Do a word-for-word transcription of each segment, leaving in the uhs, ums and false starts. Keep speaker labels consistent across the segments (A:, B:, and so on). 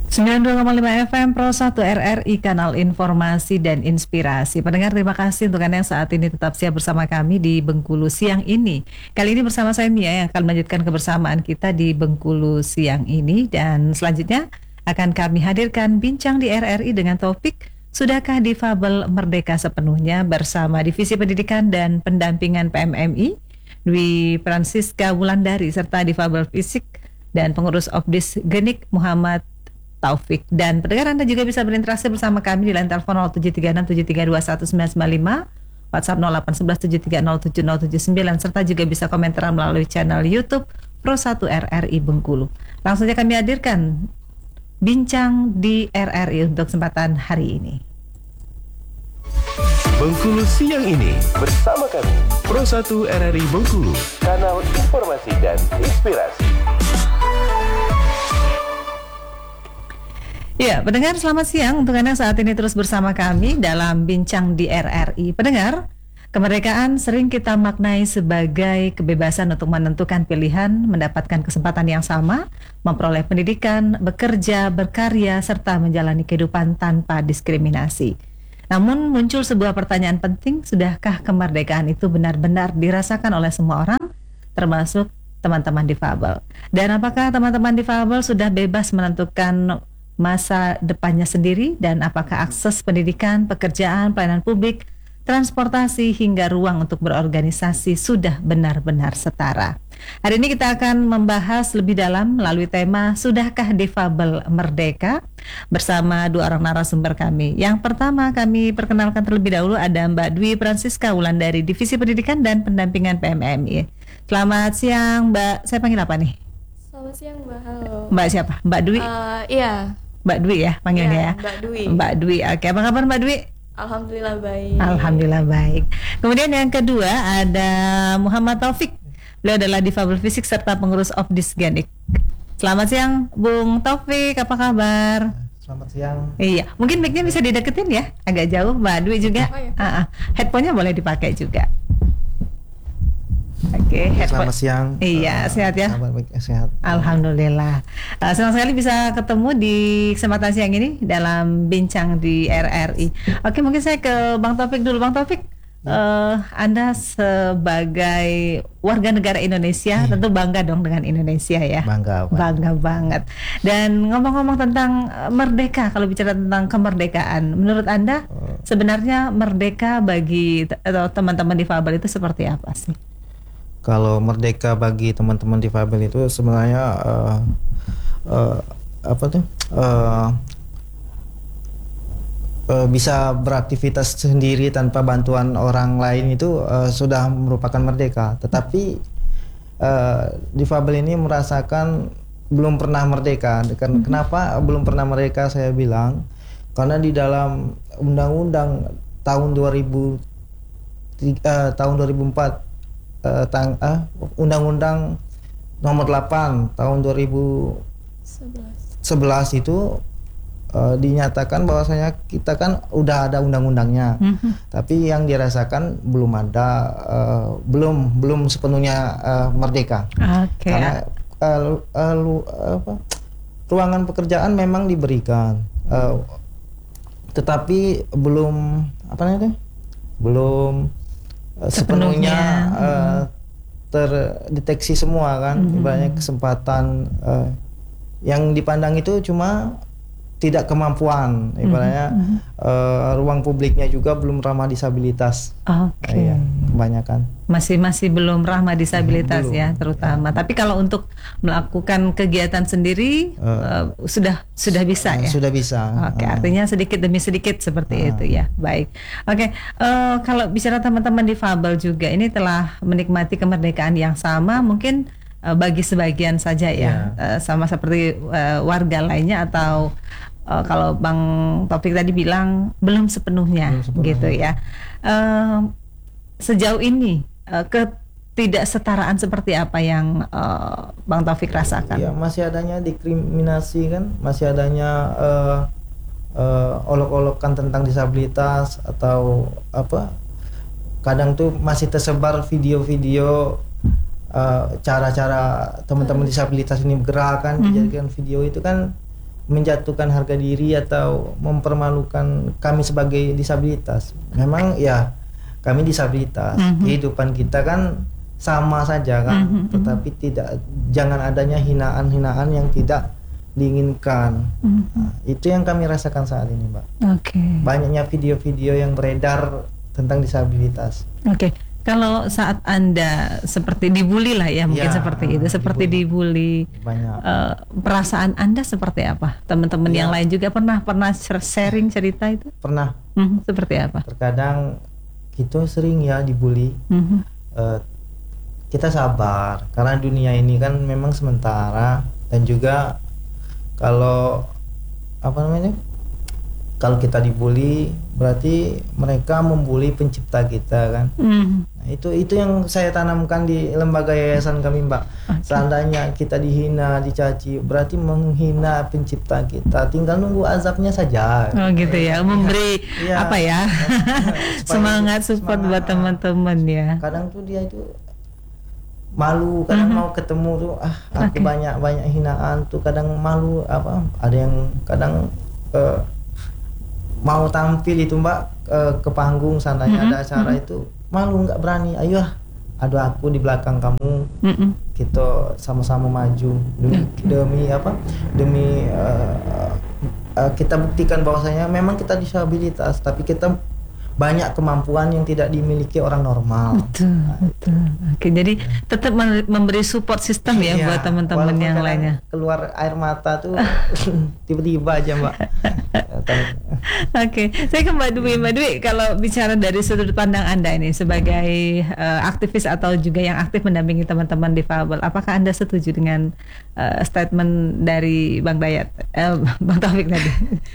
A: sembilan puluh dua koma lima F M Pro satu R R I, kanal informasi dan inspirasi. Pendengar, terima kasih untuk Anda yang saat ini tetap siap bersama kami di Bengkulu siang ini. Kali ini bersama saya Mia yang akan melanjutkan kebersamaan kita di Bengkulu siang ini. Dan selanjutnya akan kami hadirkan bincang di R R I dengan topik Sudahkah Difabel Merdeka Sepenuhnya, bersama Divisi Pendidikan dan Pendampingan P M M I Dwi Francisca Wulandari serta Difabel Fisik dan Pengurus Opdis Genik Muhammad Taufik. Dan pendengar, Anda juga bisa berinteraksi bersama kami di line telepon nol tujuh tiga enam tujuh tiga dua satu sembilan sembilan lima, WhatsApp nol delapan satu satu tujuh tiga nol tujuh nol tujuh sembilan, serta juga bisa komentar melalui channel YouTube Pro satu R R I Bengkulu. Langsung saja kami hadirkan bincang di R R I untuk kesempatan hari ini.
B: Bengkulu siang ini bersama kami Pro satu R R I Bengkulu, kanal informasi dan inspirasi.
A: Ya, pendengar, selamat siang untuk Anda saat ini terus bersama kami dalam bincang di R R I. Pendengar, kemerdekaan sering kita maknai sebagai kebebasan untuk menentukan pilihan, mendapatkan kesempatan yang sama, memperoleh pendidikan, bekerja, berkarya, serta menjalani kehidupan tanpa diskriminasi. Namun muncul sebuah pertanyaan penting, sudahkah kemerdekaan itu benar-benar dirasakan oleh semua orang, termasuk teman-teman difabel? Dan apakah teman-teman difabel sudah bebas menentukan masa depannya sendiri, dan apakah akses pendidikan, pekerjaan, pelayanan publik, transportasi hingga ruang untuk berorganisasi sudah benar-benar setara? Hari ini kita akan membahas lebih dalam melalui tema Sudahkah Difabel Merdeka bersama dua orang narasumber kami. Yang pertama kami perkenalkan terlebih dahulu ada Mbak Dwi Francisca Wulandari, Divisi Pendidikan dan Pendampingan P M M I. Selamat siang Mbak, saya panggil apa nih?
C: Selamat siang Mbak, halo.
A: Mbak siapa? Mbak Dwi?
C: Uh, iya.
A: Mbak Dwi ya panggilnya ya?
C: Mbak Dwi.
A: Mbak Dwi, oke. Apa kabar Mbak Dwi?
C: Alhamdulillah baik.
A: Alhamdulillah baik. Kemudian yang kedua ada Muhammad Taufik. Beliau adalah Difabel Fisik serta Pengurus Opdis Genik. Selamat siang Bung Taufik, apa kabar?
D: Selamat siang.
A: Iya, mungkin mic-nya bisa dideketin ya, agak jauh. Mbak Dwi juga.
C: Oh, iya.
A: uh-uh. Headphone-nya boleh dipakai juga. Oke, okay,
D: Selamat siang.
A: Iya, uh, sehat ya?
D: Baik, sehat.
A: Alhamdulillah. Uh, senang sekali bisa ketemu di kesempatan siang ini dalam bincang di R R I. Oke, mungkin saya ke Bang Taufik dulu. Bang Taufik, uh, Anda sebagai warga negara Indonesia hmm. tentu bangga dong dengan Indonesia ya.
D: Bangga. Bangga,
A: bangga banget. Dan ngomong-ngomong tentang merdeka, kalau bicara tentang kemerdekaan, menurut Anda uh. sebenarnya merdeka bagi atau teman-teman difabel itu seperti apa sih?
D: Kalau merdeka bagi teman-teman difabel itu sebenarnya uh, uh, apa tuh uh, uh, bisa beraktivitas sendiri tanpa bantuan orang lain itu uh, sudah merupakan merdeka. Tetapi uh, difabel ini merasakan belum pernah merdeka. Hmm. Kenapa belum pernah merdeka saya bilang? Karena di dalam undang-undang tahun dua ribu uh, tahun dua ribu empat Uh, tang, uh, Undang-Undang nomor delapan tahun dua ribu sebelas itu uh, dinyatakan bahwasanya kita kan udah ada undang-undangnya, mm-hmm. tapi yang dirasakan belum ada, uh, belum belum sepenuhnya uh, merdeka.
A: Okay.
D: Karena uh, uh, lu, uh, apa, ruangan pekerjaan memang diberikan, uh, tetapi belum apa namanya, belum sepenuhnya uh, terdeteksi semua kan, mm-hmm. ibaratnya kesempatan uh, yang dipandang itu cuma tidak kemampuan, ibaratnya mm-hmm. uh, ruang publiknya juga belum ramah disabilitas.
A: Oke. Okay.
D: Uh, ya, kebanyakan.
A: Masih masih belum ramah disabilitas belum, ya terutama. Ya. Tapi kalau untuk melakukan kegiatan sendiri uh, uh, sudah sudah bisa uh, ya.
D: Sudah bisa.
A: Oke, okay, uh. artinya sedikit demi sedikit seperti uh. itu ya. Baik. Oke, okay. uh, kalau bicara teman-teman difabel juga ini telah menikmati kemerdekaan yang sama, mungkin uh, bagi sebagian saja ya, yeah. uh, sama seperti uh, warga lainnya atau Uh, kalau Bang Taufik tadi bilang belum sepenuhnya, belum sepenuhnya. Gitu ya. Uh, sejauh ini uh, ketidaksetaraan seperti apa yang uh, Bang Taufik rasakan?
D: Ya, masih adanya diskriminasi kan, masih adanya uh, uh, olok-olokan tentang disabilitas atau apa? Kadang tuh masih tersebar video-video uh, cara-cara teman-teman disabilitas ini bergerak kan, mm-hmm. dijadikan video itu kan. menjatuhkan harga diri atau mempermalukan kami sebagai disabilitas. Memang ya kami disabilitas,
A: Mhm.
D: kehidupan kita kan sama saja kan,
A: Mhm, mhm.
D: tetapi tidak jangan adanya hinaan-hinaan yang tidak diinginkan.
A: Mhm.
D: Nah, itu yang kami rasakan saat ini, Mbak.
A: Oke.
D: Banyaknya video-video yang beredar tentang disabilitas.
A: Oke. Kalau saat Anda seperti dibully lah ya, mungkin
D: Ya,
A: seperti itu, seperti dibully,
D: Banyak.
A: eh, perasaan Anda seperti apa? Teman-teman
D: Ya.
A: yang lain juga pernah pernah sharing cerita itu?
D: Pernah
A: Mhm, seperti apa?
D: terkadang kita sering ya dibully.
A: Mhm.
D: Eh, kita sabar karena dunia ini kan memang sementara, dan juga kalau apa namanya, kalau kita dibully berarti mereka membuli pencipta kita kan.
A: Mhm.
D: Nah, itu itu yang saya tanamkan di lembaga yayasan kami, Mbak. Seandainya kita dihina, dicaci, berarti menghina pencipta kita. Tinggal nunggu azabnya saja.
A: Oh gitu ya, memberi
D: Iya.
A: apa ya,
D: Supaya
A: semangat support buat
D: semangat.
A: teman-teman ya.
D: Kadang tuh dia itu malu, kadang
A: Mhm.
D: mau ketemu tuh ah aku
A: Oke.
D: banyak banyak hinaan tuh, kadang malu apa, ada yang kadang eh, mau tampil itu, Mbak, eh, ke panggung seandainya
A: Mhm,
D: ada acara
A: mhm.
D: itu malu, nggak berani. Ayo ah, ada aku di belakang kamu,
A: Mhm.
D: kita sama-sama maju demi,
A: Oke.
D: demi apa demi eh, eh, kita buktikan bahwasanya memang kita disabilitas tapi kita banyak kemampuan yang tidak dimiliki orang normal.
A: Betul, betul. Oke, jadi tetap men- memberi support system ya
D: Iya,
A: buat teman-teman
D: walaupun
A: yang
D: kadang
A: lainnya.
D: keluar air mata tuh tiba-tiba aja, Mbak.
A: Oke, saya ke Mbak Dwi. Mbak Dwi, kalau bicara dari sudut pandang Anda ini sebagai eh, aktivis atau juga yang aktif mendampingi teman-teman difabel, apakah Anda setuju dengan eh, statement dari Bang Dayat, eh, Bang Taufik tadi?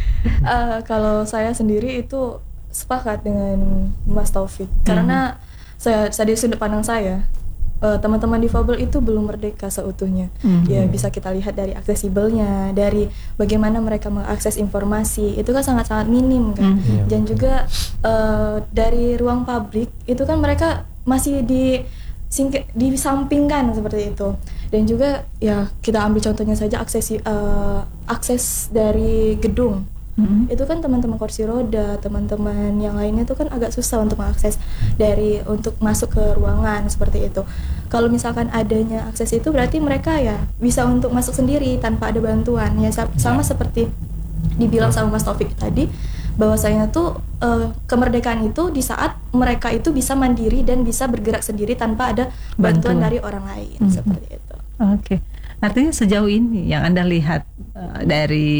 C: Eh, kalau saya sendiri itu sepakat dengan Mas Taufik, karena saya dari sudut pandang saya, eh, teman-teman difabel itu belum merdeka seutuhnya.
A: Mhm.
C: Ya bisa kita lihat dari aksesibelnya, dari bagaimana mereka mengakses informasi itu kan sangat-sangat minim kan.
A: Mhm.
D: Iya,
C: Dan
D: betul.
C: juga eh, dari ruang publik itu kan mereka masih di singki- disampingkan seperti itu. Dan juga ya kita ambil contohnya saja akses eh, akses dari gedung.
A: Mhm.
C: Itu kan teman-teman kursi roda, teman-teman yang lainnya itu kan agak susah untuk mengakses dari untuk masuk ke ruangan seperti itu. Kalau misalkan adanya akses itu berarti mereka ya bisa untuk masuk sendiri tanpa ada bantuan. Ya sa- sama seperti dibilang sama Mas Taufik tadi, bahwasanya tuh eh, kemerdekaan itu di saat mereka itu bisa mandiri dan bisa bergerak sendiri tanpa ada bantuan,
A: Bantuan.
C: dari orang lain.
A: Mhm.
C: Seperti itu.
A: Oke, artinya sejauh ini yang Anda lihat eh, dari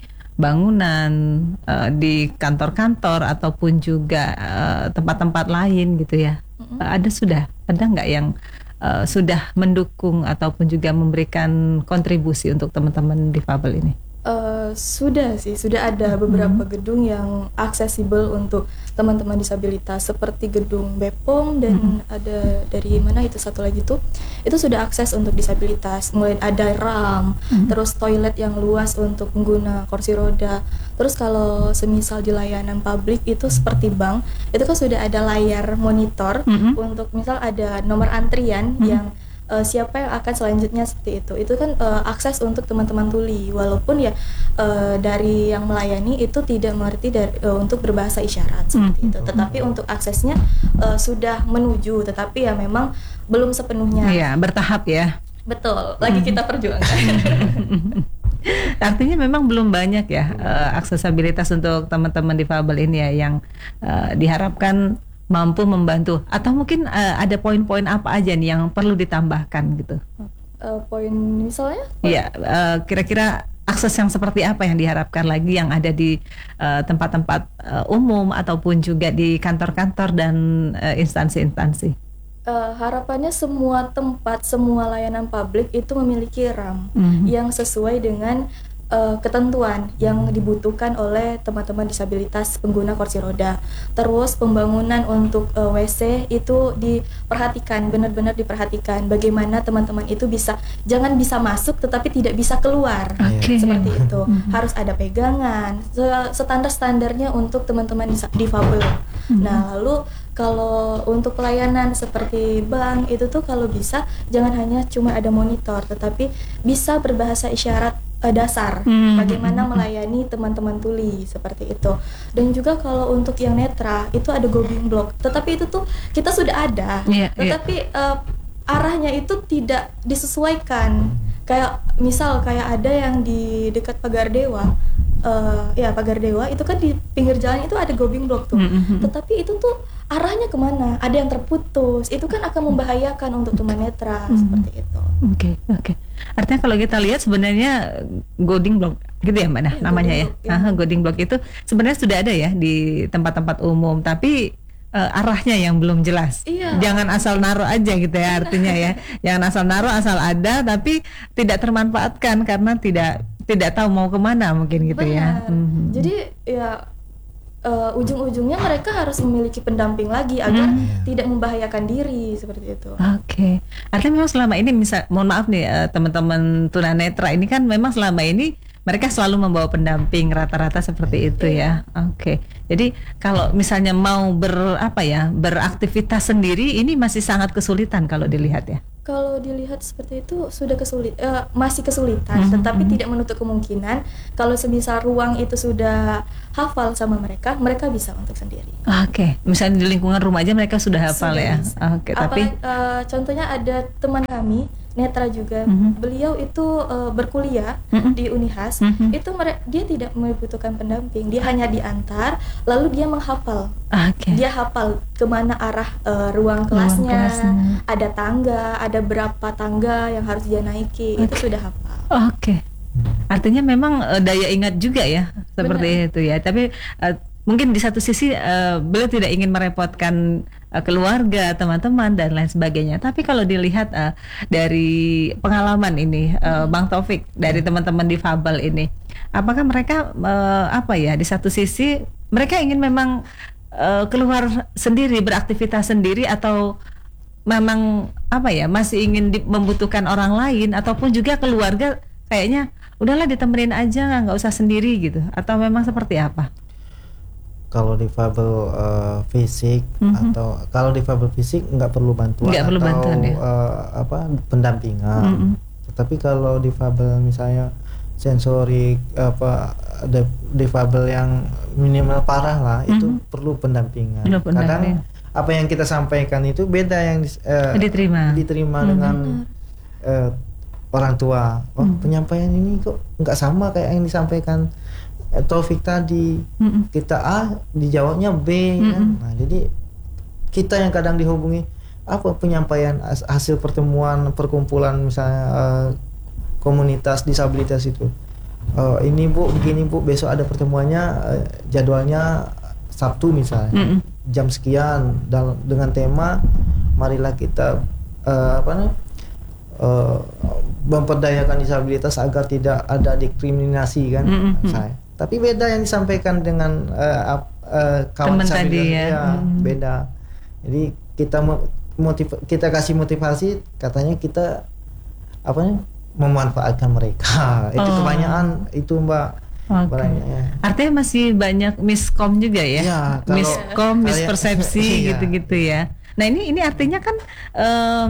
A: bangunan eh, di kantor-kantor ataupun juga eh, tempat-tempat lain gitu ya,
C: Mhm.
A: eh, ada sudah ada nggak yang eh, sudah mendukung ataupun juga memberikan kontribusi untuk teman-teman difabel ini?
C: Eh, sudah sih, sudah ada beberapa gedung yang aksesibel untuk teman-teman disabilitas seperti gedung B P O M dan ada dari mana itu satu lagi tuh itu sudah akses untuk disabilitas, mulai ada ram, terus toilet yang luas untuk pengguna kursi roda. Terus kalau semisal di layanan publik itu seperti bank, itu kan sudah ada layar monitor
A: Mhm.
C: untuk misal ada nomor antrian yang Uh, siapa yang akan selanjutnya seperti itu. Itu kan uh, akses untuk teman-teman tuli, walaupun ya uh, dari yang melayani itu tidak mengerti dari, uh, untuk berbahasa isyarat seperti
A: Hmm.
C: itu. Tetapi untuk aksesnya uh, sudah menuju, tetapi ya memang belum sepenuhnya.
A: Iya, bertahap ya.
C: Betul, lagi kita perjuangkan.
A: Artinya memang belum banyak ya eh, aksesibilitas untuk teman-teman difabel ini ya yang eh, diharapkan mampu membantu, atau mungkin eh, ada poin-poin apa aja nih yang perlu ditambahkan gitu.
C: Uh, poin misalnya?
A: Iya, eh, kira-kira akses yang seperti apa yang diharapkan lagi yang ada di eh, tempat-tempat eh, umum ataupun juga di kantor-kantor dan eh, instansi-instansi.
C: Uh, harapannya semua tempat, semua layanan publik itu memiliki ram
A: Mhm.
C: yang sesuai dengan uh, ketentuan yang dibutuhkan oleh teman-teman disabilitas pengguna kursi roda. Terus pembangunan untuk uh, W C itu diperhatikan, benar-benar diperhatikan bagaimana teman-teman itu bisa, jangan bisa masuk tetapi tidak bisa keluar.
A: Oke.
C: Seperti itu.
A: Mhm.
C: Harus ada pegangan, se- standar-standarnya untuk teman-teman disa- difabel. Nah, lalu kalau untuk pelayanan seperti bank itu tuh kalau bisa jangan hanya cuma ada monitor, tetapi bisa berbahasa isyarat uh, dasar
A: Hmm.
C: bagaimana melayani teman-teman tuli seperti itu. Dan juga kalau untuk yang netra itu ada Gobing Block, tetapi itu tuh kita sudah ada,
A: Iya,
C: tetapi uh, arahnya itu tidak disesuaikan. Kayak misal kayak ada yang di dekat Pagar Dewa, uh, ya Pagar Dewa itu kan di pinggir jalan itu ada Gobing Block tuh,
A: Mm-hmm.
C: tetapi itu tuh arahnya kemana? Ada yang terputus, itu kan akan membahayakan untuk tunanetra
A: Mm-hmm.
C: seperti itu.
A: Oke, oke. Artinya kalau kita lihat sebenarnya Goding Block gitu ya Mbak Nah,
C: Iya,
A: namanya
C: Goding
A: ya.
C: Block, iya.
A: Aha, Goding Block itu sebenarnya sudah ada ya di tempat-tempat umum, tapi eh, arahnya yang belum jelas.
C: Iya.
A: Jangan asal naruh aja gitu ya artinya ya. Jangan asal naruh, asal ada tapi tidak termanfaatkan karena tidak tidak tahu mau kemana mungkin gitu ya.
C: Benar.
A: Mhm.
C: Jadi ya uh, ujung-ujungnya mereka harus memiliki pendamping lagi agar
A: Mhm.
C: tidak membahayakan diri seperti itu.
A: Oke, artinya memang selama ini misal, mohon maaf nih eh, teman-teman tunanetra ini kan memang selama ini mereka selalu membawa pendamping rata-rata seperti itu ya. Oke, jadi kalau misalnya mau ber apa ya beraktivitas sendiri ini masih sangat kesulitan kalau dilihat ya.
C: Kalau dilihat seperti itu sudah kesulit, eh, masih kesulitan,
A: Mhm.
C: tetapi tidak menutup kemungkinan kalau semisal ruang itu sudah hafal sama mereka, mereka bisa untuk sendiri.
A: Oke, misalnya di lingkungan rumah aja mereka sudah hafal
C: Sudah
A: ya.
C: bisa.
A: Oke, tapi
C: Apalagi, eh, contohnya ada teman kami netra juga,
A: Mhm.
C: beliau itu eh, berkuliah
A: Mhm.
C: di Unihas,
A: Mhm.
C: itu mere- dia tidak membutuhkan pendamping, dia hanya diantar, lalu dia menghafal,
A: oke.
C: dia hafal kemana arah eh, ruang kelasnya,
A: kelasnya.
C: ada tangga, ada berapa tangga yang harus dia naiki, itu sudah hafal.
A: Oke. Artinya memang eh, daya ingat juga ya seperti itu ya. Tapi eh, mungkin di satu sisi eh, beliau tidak ingin merepotkan eh, keluarga, teman-teman dan lain sebagainya. Tapi kalau dilihat eh, dari pengalaman ini eh, Bang Taufik dari teman-teman difabel ini, apakah mereka eh, apa ya di satu sisi mereka ingin memang eh, keluar sendiri beraktivitas sendiri atau memang apa ya masih ingin di- membutuhkan orang lain ataupun juga keluarga kayaknya udahlah ditemenin aja nggak usah sendiri gitu atau memang seperti apa?
D: Kalau difabel uh, fisik
A: Mhm.
D: atau kalau difabel fisik nggak perlu bantuan
A: Nggak perlu
D: atau
A: bantuan, ya.
D: uh, apa pendampingan.
A: Mhm.
D: Tetapi kalau difabel misalnya sensorik apa de- difabel yang minimal parah lah itu perlu pendampingan.
A: Perlu pendampingan.
D: Kadang apa yang kita sampaikan itu beda yang dis- eh,
A: Diterima.
D: diterima
A: Mhm.
D: dengan eh, orang tua. Oh,
A: Mhm.
D: penyampaian ini kok nggak sama kayak yang disampaikan eh, Taufik tadi.
A: Mhm.
D: Kita A dijawabnya B kan.
A: Mhm.
D: Nah, jadi kita yang kadang dihubungi apa penyampaian as- hasil pertemuan perkumpulan misalnya eh, komunitas disabilitas itu. Eh, ini Bu, begini Bu, besok ada pertemuannya eh, jadwalnya Sabtu misalnya.
A: Mhm.
D: Jam sekian dalam dengan tema marilah kita eh, apa namanya? eh, memperdayakan disabilitas agar tidak ada diskriminasi kan.
A: Mhm.
D: Saya. Tapi beda yang disampaikan dengan eh, ap- eh, kawan
A: Teman tadi
D: disabilitas.
A: ya. Mhm.
D: Beda. Jadi kita mo- motiv- kita kasih motivasi katanya kita apa nih memanfaatkan mereka. Itu
A: Oh.
D: kebanyakan itu Mbak.
A: Oke.
D: Banyaknya.
A: Artinya masih banyak miskom juga ya,
D: Iya, kalau
A: miskom,
D: kalian-
A: mispersepsi
D: Iya.
A: gitu-gitu ya. Nah ini ini artinya kan em,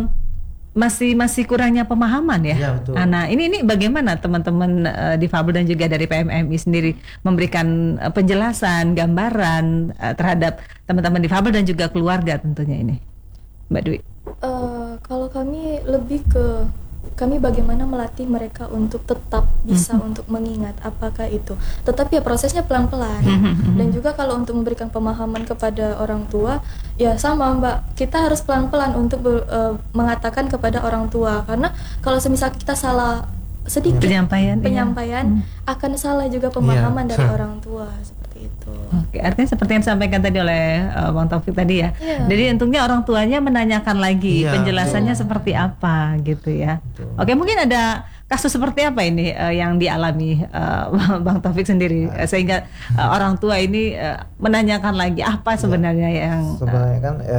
A: masih masih kurangnya pemahaman ya.
D: Iya, betul.
A: Ah, Nah ini ini bagaimana teman-teman eh, difabel dan juga dari P M M I sendiri memberikan eh, penjelasan, gambaran eh, terhadap teman-teman difabel dan juga keluarga tentunya ini, Mbak Dwi.
C: Eh, kalau kami lebih ke kami bagaimana melatih mereka untuk tetap bisa untuk mengingat apakah itu. Tetapi ya prosesnya pelan-pelan. Dan juga kalau untuk memberikan pemahaman kepada orang tua, ya sama Mbak, kita harus pelan-pelan untuk ber- eh, mengatakan kepada orang tua karena kalau semisal kita salah sedikit
A: Penyampaian, iya.
C: penyampaian akan salah juga pemahaman
D: Iya.
C: dari orang tua seperti itu.
A: Oke, artinya seperti yang disampaikan tadi oleh uh, Bang Taufik tadi ya.
C: Iya.
A: Jadi untungnya orang tuanya menanyakan lagi
D: Iya,
A: penjelasannya
C: betul.
A: seperti apa gitu ya.
D: Betul.
A: Oke, mungkin ada kasus seperti apa ini uh, yang dialami uh, Bang Taufik sendiri uh, sehingga uh, orang tua ini uh, menanyakan lagi apa sebenarnya yang uh,
D: Sebenarnya kan ya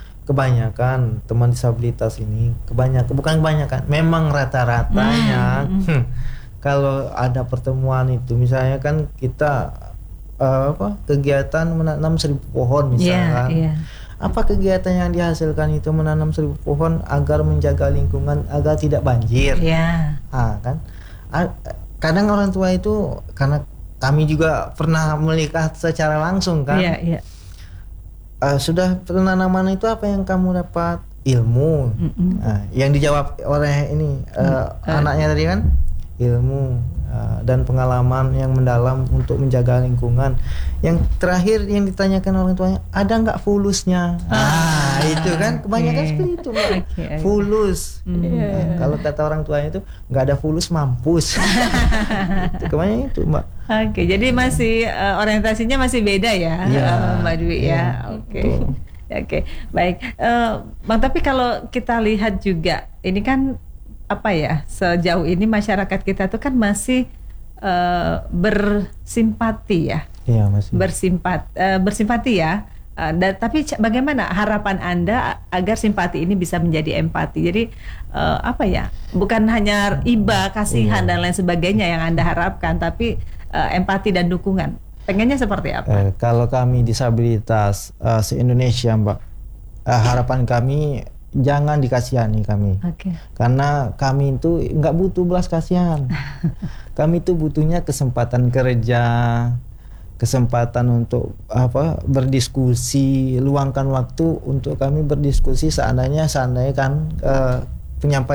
D: kebanyakan teman disabilitas ini kebanyakan bukan kebanyakan memang rata-ratanya
A: Hmm,
D: hmm, kalau ada pertemuan itu misalnya kan kita eh, apa kegiatan menanam seribu pohon
A: iya,
D: misalkan
A: iya.
D: apa kegiatan yang dihasilkan itu menanam seribu pohon agar menjaga lingkungan agar tidak banjir.
A: Iya.
D: Ah, kan A- kadang orang tua itu, karena kami juga pernah melihat secara langsung kan.
A: Iya, iya.
D: Uh, sudah penanaman itu apa yang kamu dapat? Ilmu. Nah, yang dijawab oleh ini uh,
A: Mm.
D: anaknya tadi kan, ilmu uh, dan pengalaman yang mendalam untuk menjaga lingkungan. Yang terakhir yang ditanyakan orang tuanya, ada nggak fulusnya? Ah, itu kan kebanyakan
A: okay.
D: seperti itu, Mbak.
A: Okay, okay.
D: Fulus.
A: Mm.
C: Iya, iya.
D: Nah, kalau kata orang tuanya itu nggak ada fulus mampus. Itu kebanyakan itu, Mbak.
A: Oke, jadi masih uh, orientasinya masih beda ya,
D: Iya,
A: uh, Mbak Dwi
D: iya,
A: ya. Oke,
D: betul.
A: oke, baik, uh, Bang. Tapi kalau kita lihat juga, ini kan apa ya? Sejauh ini masyarakat kita tuh kan masih uh, bersimpati ya,
D: Iya, masih.
A: bersimpat, uh, bersimpati ya. Uh, dan, tapi c- bagaimana harapan Anda agar simpati ini bisa menjadi empati? Jadi uh, apa ya? Bukan hanya iba, kasihan
D: Iya.
A: dan lain sebagainya yang Anda harapkan, tapi uh, empati dan dukungan. Pengennya seperti apa?
D: Eh, kalau kami disabilitas uh, se-Indonesia, Mbak, uh, harapan kami jangan dikasihani kami.
A: Oke.
D: Karena kami itu nggak butuh belas kasihan. Kami itu butuhnya kesempatan kerja, kesempatan untuk apa berdiskusi, luangkan waktu untuk kami berdiskusi seandainya seandainya kan uh, penyampaian